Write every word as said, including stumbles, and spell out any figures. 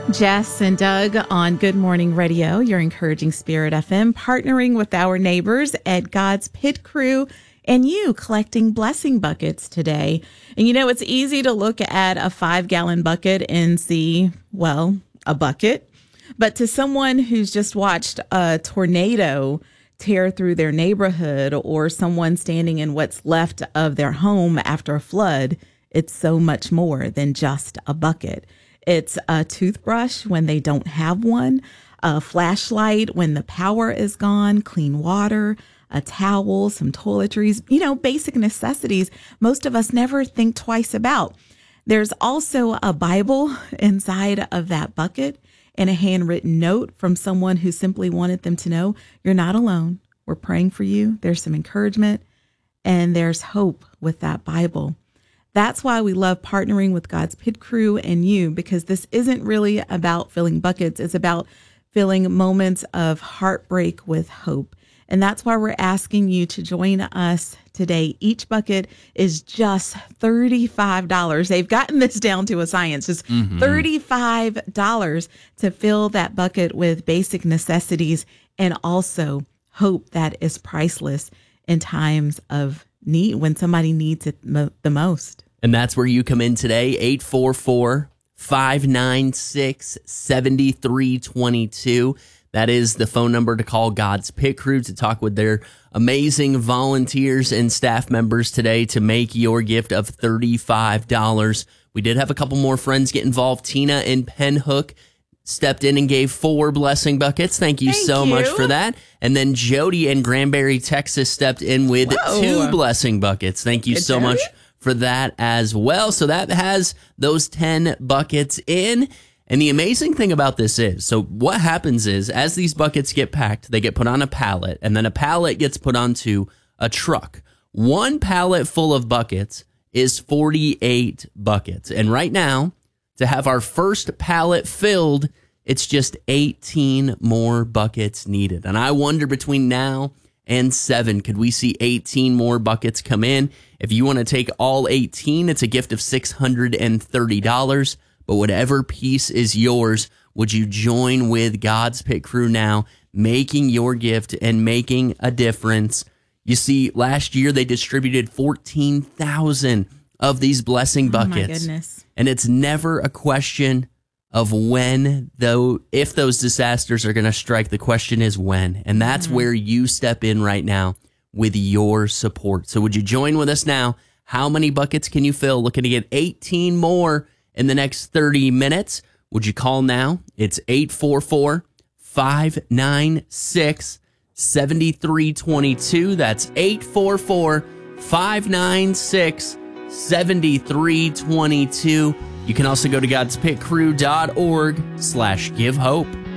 Jess and Doug on Good Morning Radio, your encouraging Spirit F M, partnering with our neighbors at God's Pit Crew and you collecting blessing buckets today. And you know, it's easy to look at a five gallon bucket and see, well, a bucket. But to someone who's just watched a tornado tear through their neighborhood or someone standing in what's left of their home after a flood, it's so much more than just a bucket. It's a toothbrush when they don't have one, a flashlight when the power is gone, clean water, a towel, some toiletries, you know, basic necessities most of us never think twice about. There's also a Bible inside of that bucket and a handwritten note from someone who simply wanted them to know you're not alone. We're praying for you. There's some encouragement and there's hope with that Bible. That's why we love partnering with God's Pit Crew and you, because this isn't really about filling buckets. It's about filling moments of heartbreak with hope. And that's why we're asking you to join us today. Each bucket is just thirty-five dollars. They've gotten this down to a science. Just mm-hmm. thirty-five dollars to fill that bucket with basic necessities and also hope that is priceless in times of need, when somebody needs it mo- the most. And that's where you come in today, eight four four, five nine six, seven three two two. That is the phone number to call God's Pit Crew to talk with their amazing volunteers and staff members today to make your gift of thirty-five dollars. We did have a couple more friends get involved. Tina in Penhook stepped in and gave four blessing buckets. Thank you Thank so you. much for that. And then Jody in Granbury, Texas stepped in with Whoa. two blessing buckets. Thank you Good so Jody. much for that as well. So that has those ten buckets in. And the amazing thing about this is, so what happens is as these buckets get packed, they get put on a pallet, and then a pallet gets put onto a truck. One pallet full of buckets is forty-eight buckets. And right now, to have our first pallet filled, it's just eighteen more buckets needed. And I wonder between now and seven, could we see eighteen more buckets come in? If you want to take all eighteen, it's a gift of six hundred thirty dollars. But whatever piece is yours, would you join with God's Pit Crew now, making your gift and making a difference? You see, last year they distributed fourteen thousand of these blessing buckets. Oh my goodness. And it's never a question of when, though, if those disasters are going to strike. The question is when. And that's mm-hmm. where you step in right now with your support. So would you join with us now? How many buckets can you fill? Looking to get eighteen more in the next thirty minutes. Would you call now? It's eight four four, five nine six, seven three two two. That's eight four four, five nine six, seven three two two. You can also go to godspitcrew dot org slash give hope.